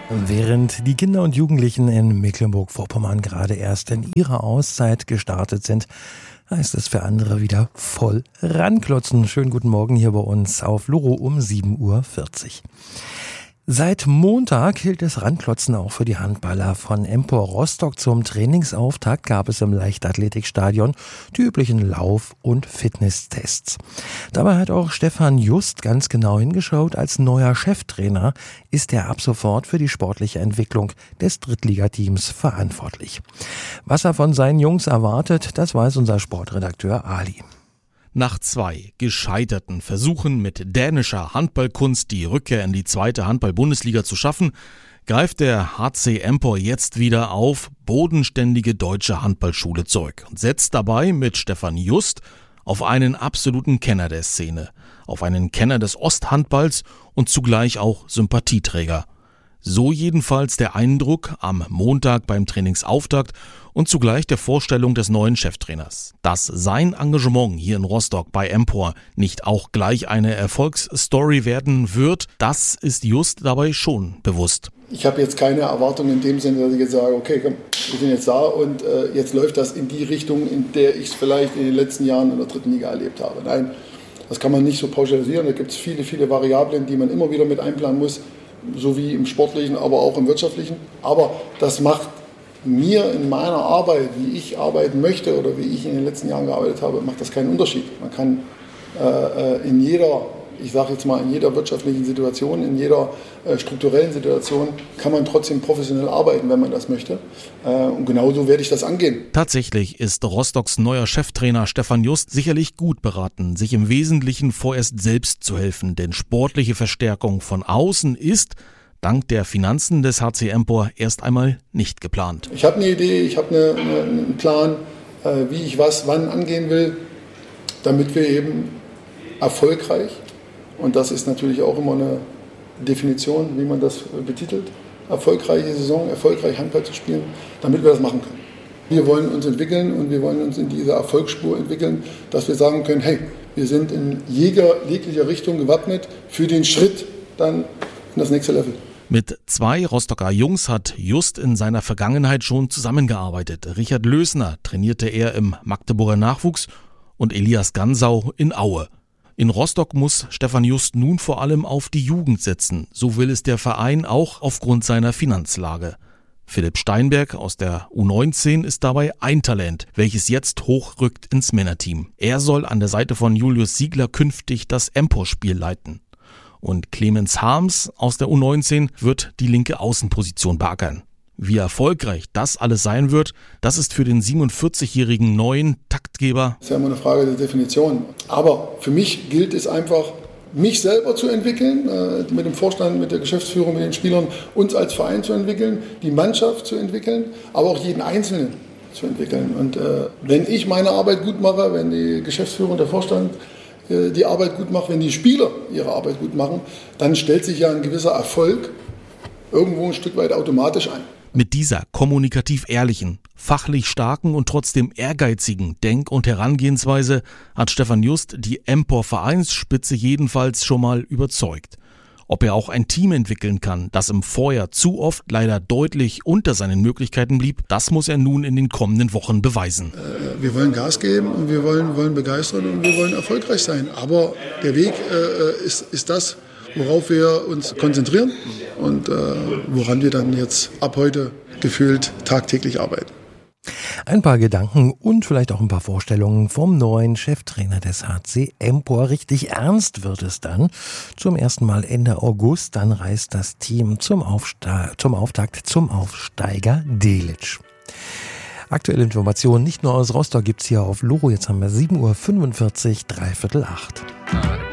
Während die Kinder und Jugendlichen in Mecklenburg-Vorpommern gerade erst in ihrer Auszeit gestartet sind, heißt es für andere wieder voll ranklotzen. Schönen guten Morgen hier bei uns auf Loro um 7:40 Uhr. Seit Montag hielt das Ranklotzen auch für die Handballer von Empor Rostock. Zum Trainingsauftakt gab es im Leichtathletikstadion die üblichen Lauf- und Fitnesstests. Dabei hat auch Stefan Just ganz genau hingeschaut. Als neuer Cheftrainer ist er ab sofort für die sportliche Entwicklung des Drittligateams verantwortlich. Was er von seinen Jungs erwartet, das weiß unser Sportredakteur Ali. Nach 2 gescheiterten Versuchen mit dänischer Handballkunst die Rückkehr in die zweite Handball-Bundesliga zu schaffen, greift der HC Empor jetzt wieder auf bodenständige deutsche Handballschule zurück und setzt dabei mit Stefan Just auf einen absoluten Kenner der Szene, auf einen Kenner des Osthandballs und zugleich auch Sympathieträger. So jedenfalls der Eindruck am Montag beim Trainingsauftakt und zugleich der Vorstellung des neuen Cheftrainers. Dass sein Engagement hier in Rostock bei Empor nicht auch gleich eine Erfolgsstory werden wird, das ist Just dabei schon bewusst. Ich habe jetzt keine Erwartung in dem Sinne, dass ich jetzt sage, okay, komm, wir sind jetzt da und jetzt läuft das in die Richtung, in der ich es vielleicht in den letzten Jahren in der dritten Liga erlebt habe. Nein, das kann man nicht so pauschalisieren. Da gibt es viele, viele Variablen, die man immer wieder mit einplanen muss. So wie im Sportlichen, aber auch im Wirtschaftlichen. Aber das macht mir in meiner Arbeit, wie ich arbeiten möchte oder wie ich in den letzten Jahren gearbeitet habe, macht das keinen Unterschied. Man kann in jeder, ich sage jetzt mal, in jeder wirtschaftlichen Situation, in jeder strukturellen Situation, kann man trotzdem professionell arbeiten, wenn man das möchte. Und genauso werde ich das angehen. Tatsächlich ist Rostocks neuer Cheftrainer Stefan Just sicherlich gut beraten, sich im Wesentlichen vorerst selbst zu helfen. Denn sportliche Verstärkung von außen ist, dank der Finanzen des HC Empor, erst einmal nicht geplant. Ich habe eine Idee, ich habe einen Plan, wie ich was wann angehen will, damit wir eben erfolgreich, und das ist natürlich auch immer eine Definition, wie man das betitelt, erfolgreiche Saison, erfolgreich Handball zu spielen, damit wir das machen können. Wir wollen uns entwickeln und wir wollen uns in dieser Erfolgsspur entwickeln, dass wir sagen können, hey, wir sind in jeglicher Richtung gewappnet für den Schritt dann in das nächste Level. Mit 2 Rostocker Jungs hat Just in seiner Vergangenheit schon zusammengearbeitet. Richard Lösner trainierte er im Magdeburger Nachwuchs und Elias Gansau in Aue. In Rostock muss Stefan Just nun vor allem auf die Jugend setzen. So will es der Verein auch aufgrund seiner Finanzlage. Philipp Steinberg aus der U19 ist dabei ein Talent, welches jetzt hochrückt ins Männerteam. Er soll an der Seite von Julius Siegler künftig das Empor-Spiel leiten. Und Clemens Harms aus der U19 wird die linke Außenposition beackern. Wie erfolgreich das alles sein wird, das ist für den 47-jährigen neuen Taktgeber. Das ist ja immer eine Frage der Definition. Aber für mich gilt es einfach, mich selber zu entwickeln, mit dem Vorstand, mit der Geschäftsführung, mit den Spielern, uns als Verein zu entwickeln, die Mannschaft zu entwickeln, aber auch jeden Einzelnen zu entwickeln. Und wenn ich meine Arbeit gut mache, wenn die Geschäftsführung und der Vorstand die Arbeit gut machen, wenn die Spieler ihre Arbeit gut machen, dann stellt sich ja ein gewisser Erfolg irgendwo ein Stück weit automatisch ein. Mit dieser kommunikativ ehrlichen, fachlich starken und trotzdem ehrgeizigen Denk- und Herangehensweise hat Stefan Just die Empor-Vereinsspitze jedenfalls schon mal überzeugt. Ob er auch ein Team entwickeln kann, das im Vorjahr zu oft leider deutlich unter seinen Möglichkeiten blieb, das muss er nun in den kommenden Wochen beweisen. Wir wollen Gas geben und wir wollen begeistern und wir wollen erfolgreich sein. Aber der Weg ist das, worauf wir uns konzentrieren und woran wir dann jetzt ab heute gefühlt tagtäglich arbeiten. Ein paar Gedanken und vielleicht auch ein paar Vorstellungen vom neuen Cheftrainer des HC Empor. Richtig ernst wird es dann. Zum ersten Mal Ende August, dann reist das Team zum Auftakt zum Aufsteiger Delitzsch. Aktuelle Informationen nicht nur aus Rostock gibt's hier auf Loro. Jetzt haben wir 7:45 Uhr, 7:45.